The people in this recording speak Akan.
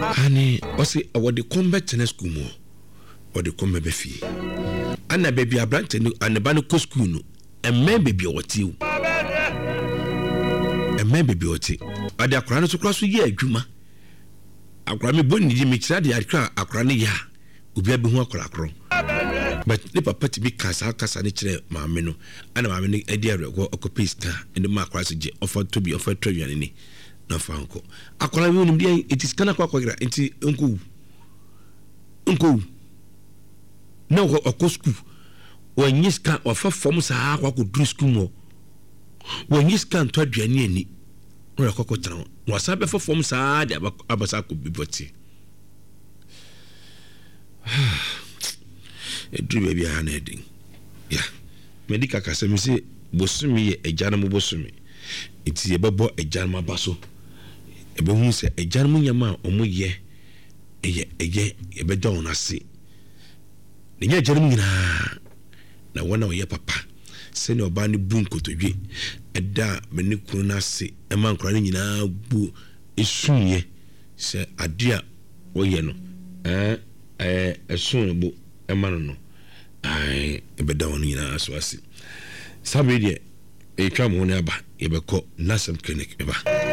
ani ɔsi ɔwɔde kɔmbɛ tena school mu ɔde kɔmbɛ bɛ fie ana baby abrante no aneba no kɔ school no ɛmɛ baby ɔte o ɛmɛ baby ɔte ade akora no so kora so yɛ adwuma akora me bɔ nidi me kyerɛ de akora akora no yɛ obi abi ho akora akoro but ne papa ti bi kasa ne kyerɛ maame no ana maame no edi arego okopista ende ma akora so gye ofa tobi ofa twawiane ni na fa nko akora we onim de it is kana kwa kwira enti nko na okɔ school wanyiska ofa form saa akwa ko dru school mo wanyiska ntwa aduane ani no akɔkɔ tran no asa be fa form saa de abasa ko biboti edru baby ana edin ya medical kasem se bosumi ye ejanam bosumi iti ye bebo ejanam abaso ebe hu se ejanam nyama omo ye eye ebe don ase ne nya ejanam nyina na wona oye papa se ne oba ne bu nkotodwe eda me ne kunu na ase e man kora ne nyina bu esuye se adua oye no esun bu e man no ai ebe da won nyina so ase sabe de e twa mo ne aba e be ko nasem clinic eba